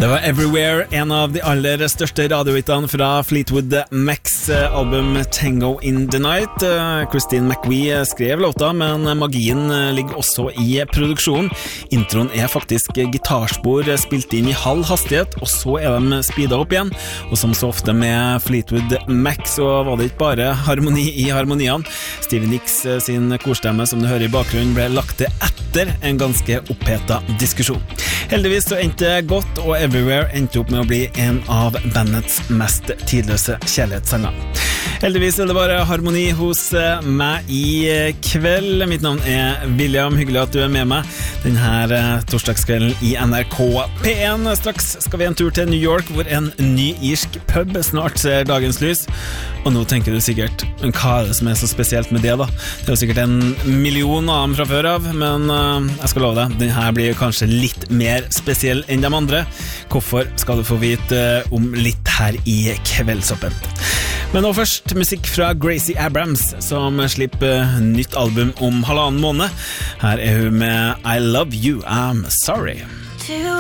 Det var Everywhere, en av de aller største radiohittene fra Fleetwood Macs album Tango in the Night. Christine McVie skrev låta, men magien ligger også i produksjonen. Introen er faktisk gitarspor spilt inn i halv hastighet, og så er de speedet opp igjen. Og som så ofte med Fleetwood Mac så var det ikke bare harmoni i harmoniene. Stevie Nicks sin korstemme som du hører i bakgrunnen ble lagt til etter en ganske opphetet diskusjon. Heldigvis så endte det godt, og Everywhere endte opp med å bli en av bandets mest tidløse kjærlighetssanger. Heldigvis er det bare harmoni hos meg i kveld. Mitt navn er William, hyggelig at du er med meg denne torsdagskvelden i NRK P1. Straks skal vi en tur til New York, hvor en ny irsk pub snart ser dagens lys. Og nå tenker du sikkert, hva er det som er så spesielt med det da? Det er jo sikkert 1 million av dem fra før av, men jeg skal love deg, denne blir kanskje litt mer spesiell enn de andre. Hvorfor skal du få vite om litt her i Kveldsoppen. Men nå først musikk fra Gracie Abrams, som slipper nytt album om 1,5 måned. Her er hun med I Love You, I'm Sorry.